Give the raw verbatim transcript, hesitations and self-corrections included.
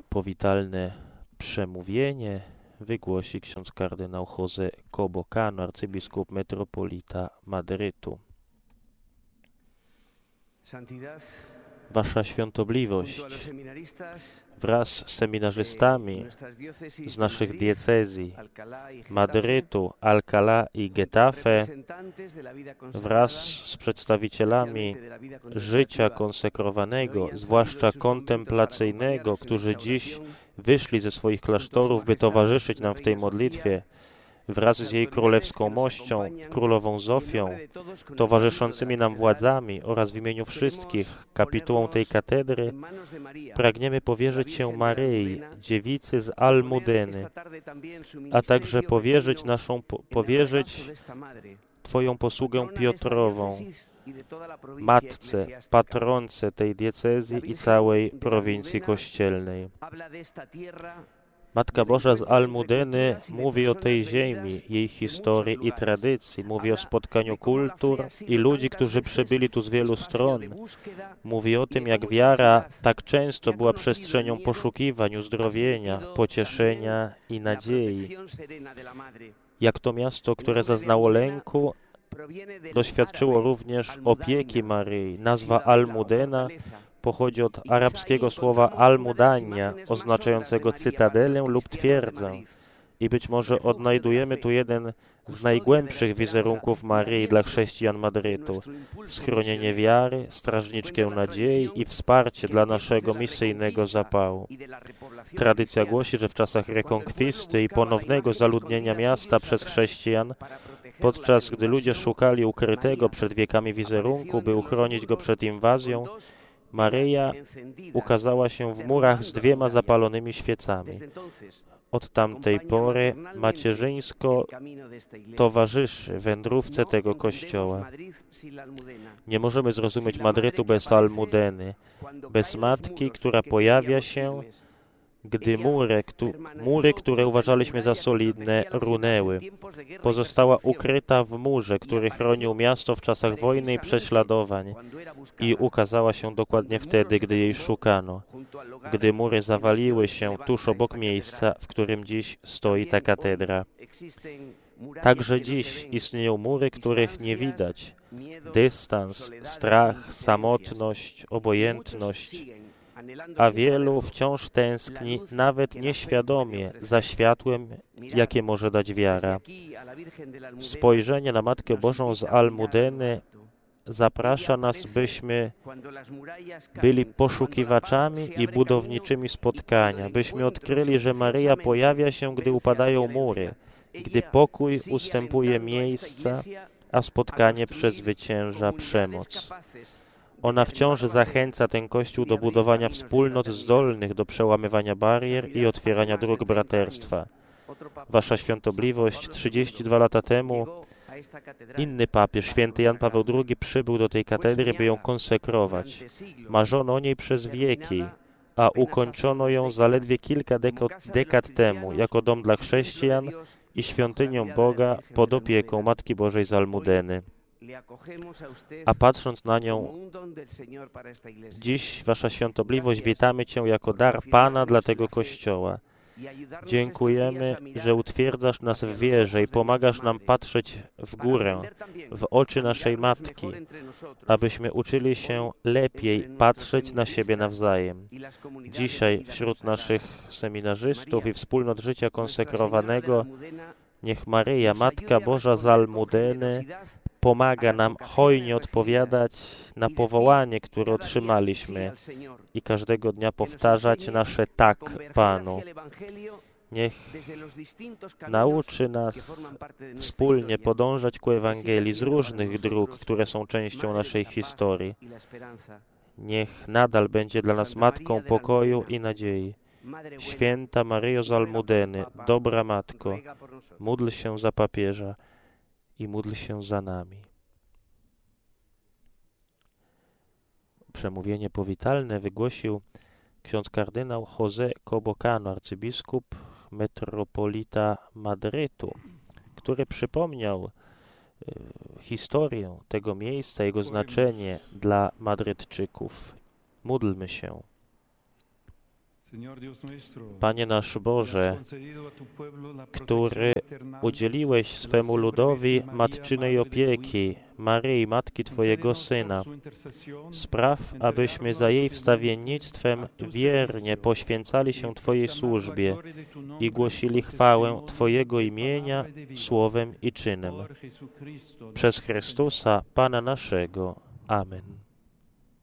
Powitalne przemówienie wygłosi ksiądz kardynał José Cobo Cano, arcybiskup metropolita Madrytu. Wasza Świątobliwość, wraz z seminarzystami z naszych diecezji Madrytu, Alcalá i Getafe, wraz z przedstawicielami życia konsekrowanego, zwłaszcza kontemplacyjnego, którzy dziś wyszli ze swoich klasztorów, by towarzyszyć nam w tej modlitwie, wraz z jej królewską mością, królową Zofią, towarzyszącymi nam władzami oraz w imieniu wszystkich kapitułom tej katedry, pragniemy powierzyć się Maryi, dziewicy z Almudeny, a także powierzyć naszą, powierzyć Twoją posługę Piotrową, matce, patronce tej diecezji i całej prowincji kościelnej. Matka Boża z Almudeny mówi o tej ziemi, jej historii i tradycji, mówi o spotkaniu kultur i ludzi, którzy przybyli tu z wielu stron. Mówi o tym, jak wiara tak często była przestrzenią poszukiwań, uzdrowienia, pocieszenia i nadziei. Jak to miasto, które zaznało lęku, doświadczyło również opieki Maryi. Nazwa Almudena pochodzi od arabskiego słowa Almudania, oznaczającego cytadelę lub twierdzę. I być może odnajdujemy tu jeden z najgłębszych wizerunków Maryi dla chrześcijan Madrytu. Schronienie wiary, strażniczkę nadziei i wsparcie dla naszego misyjnego zapału. Tradycja głosi, że w czasach rekonkwisty i ponownego zaludnienia miasta przez chrześcijan, podczas gdy ludzie szukali ukrytego przed wiekami wizerunku, by uchronić go przed inwazją, Maryja ukazała się w murach z dwiema zapalonymi świecami. Od tamtej pory macierzyńsko towarzyszy wędrówce tego kościoła. Nie możemy zrozumieć Madrytu bez Almudeny, bez matki, która pojawia się, gdy mury, ktu, mury, które uważaliśmy za solidne, runęły. Pozostała ukryta w murze, który chronił miasto w czasach wojny i prześladowań i ukazała się dokładnie wtedy, gdy jej szukano, gdy mury zawaliły się tuż obok miejsca, w którym dziś stoi ta katedra. Także dziś istnieją mury, których nie widać. Dystans, strach, samotność, obojętność, a wielu wciąż tęskni, nawet nieświadomie, za światłem, jakie może dać wiara. Spojrzenie na Matkę Bożą z Almudeny zaprasza nas, byśmy byli poszukiwaczami i budowniczymi spotkania, byśmy odkryli, że Maryja pojawia się, gdy upadają mury, gdy pokój ustępuje miejsca, a spotkanie przezwycięża przemoc. Ona wciąż zachęca ten Kościół do budowania wspólnot zdolnych do przełamywania barier i otwierania dróg braterstwa. Wasza Świątobliwość, trzydzieści dwa lata temu inny papież, święty Jan Paweł drugi, przybył do tej katedry, by ją konsekrować. Marzono o niej przez wieki, a ukończono ją zaledwie kilka deko- dekad temu, jako dom dla chrześcijan i świątynią Boga pod opieką Matki Bożej z Almudeny. A patrząc na nią, dziś, Wasza Świątobliwość, witamy Cię jako dar Pana dla tego Kościoła. Dziękujemy, że utwierdzasz nas w wierze i pomagasz nam patrzeć w górę, w oczy naszej Matki, abyśmy uczyli się lepiej patrzeć na siebie nawzajem. Dzisiaj wśród naszych seminarzystów i wspólnot życia konsekrowanego niech Maryja, Matka Boża z Almudeny, pomaga nam hojnie odpowiadać na powołanie, które otrzymaliśmy i każdego dnia powtarzać nasze tak Panu. Niech nauczy nas wspólnie podążać ku Ewangelii z różnych dróg, które są częścią naszej historii. Niech nadal będzie dla nas Matką pokoju i nadziei. Święta Maryjo z Almudeny, dobra Matko, módl się za papieża i módl się za nami. Przemówienie powitalne wygłosił ksiądz kardynał José Cobo Cano, arcybiskup metropolita Madrytu, który przypomniał y, historię tego miejsca, jego znaczenie dla Madrytczyków. Módlmy się. Panie nasz Boże, który udzieliłeś swemu ludowi matczynej opieki, Maryi, Matki Twojego Syna, spraw, abyśmy za jej wstawiennictwem wiernie poświęcali się Twojej służbie i głosili chwałę Twojego imienia słowem i czynem. Przez Chrystusa, Pana naszego. Amen.